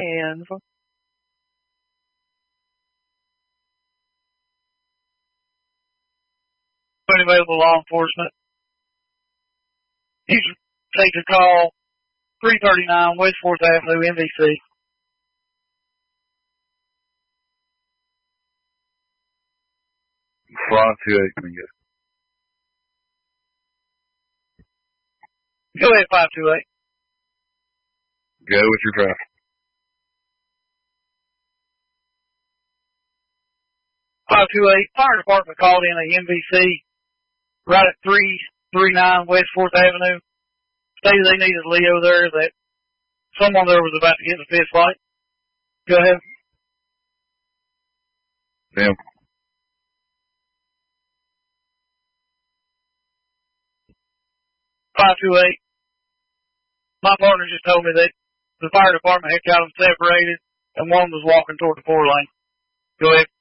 and available law enforcement. You can take a call 339 West 4th Avenue, MVC. Flying 28, can you Go ahead, 528. go with your traffic? 528, fire department called in a MVC right at 339 West 4th Avenue. Stated they needed Leo there, that someone there was about to get in a fist fight. Go ahead. Damn. 528. My partner just told me that the fire department had got them separated and one was walking toward the 4 lane. Go ahead.